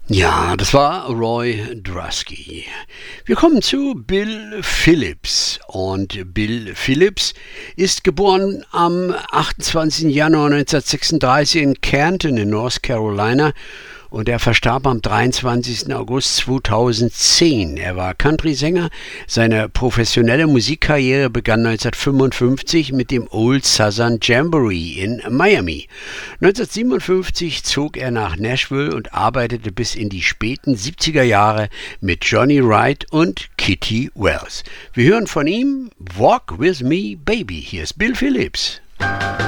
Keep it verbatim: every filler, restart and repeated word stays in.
Ja, das war Roy Drusky. Wir kommen zu Bill Phillips. Und Bill Phillips ist geboren am achtundzwanzigsten Januar neunzehnhundertsechsunddreißig in Canton in North Carolina und er verstarb am dreiundzwanzigsten August zweitausendzehn. Er war Country-Sänger. Seine professionelle Musikkarriere begann neunzehnhundertfünfundfünfzig mit dem Old Southern Jamboree in Miami. neunzehnhundertsiebenundfünfzig zog er nach Nashville und arbeitete bis in die späten siebziger Jahre mit Johnny Wright und Kitty Wells. Wir hören von ihm Walk With Me Baby. Hier ist Bill Phillips.